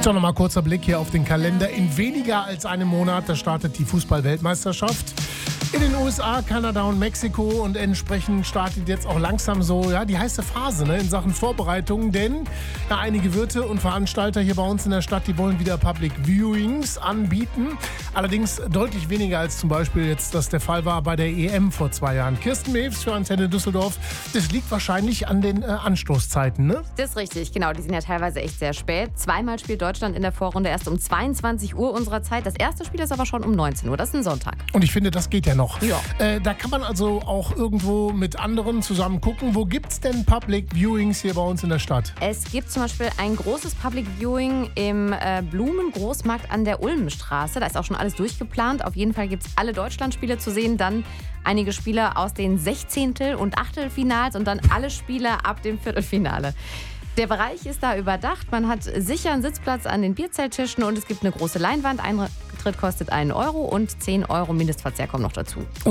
So, nochmal kurzer Blick hier auf den Kalender. In weniger als einem Monat, da startet die Fußball-Weltmeisterschaft in den USA, Kanada und Mexiko, und entsprechend startet jetzt auch langsam so die heiße Phase in Sachen Vorbereitung, denn einige Wirte und Veranstalter hier bei uns in der Stadt, die wollen wieder Public Viewings anbieten, allerdings deutlich weniger als zum Beispiel jetzt das der Fall war bei der EM vor 2 Jahren. Kirsten Mews für Antenne Düsseldorf, das liegt wahrscheinlich an den Anstoßzeiten, ne? Das ist richtig, genau, die sind ja teilweise echt sehr spät. Zweimal spielt Deutschland in der Vorrunde erst um 22 Uhr unserer Zeit, das erste Spiel ist aber schon um 19 Uhr, das ist ein Sonntag. Und ich finde, das geht ja noch. Ja. Da kann man also auch irgendwo mit anderen zusammen gucken. Wo gibt es denn Public Viewings hier bei uns in der Stadt? Es gibt zum Beispiel ein großes Public Viewing im Blumengroßmarkt an der Ulmenstraße. Da ist auch schon alles durchgeplant. Auf jeden Fall gibt es alle Deutschlandspiele zu sehen. Dann einige Spiele aus den Sechzehntel- und Achtelfinals und dann alle Spiele ab dem Viertelfinale. Der Bereich ist da überdacht. Man hat sicher einen Sitzplatz an den Bierzelttischen und es gibt eine große Leinwand. Eintritt kostet 1 € und 10 € Mindestverzehr kommen noch dazu.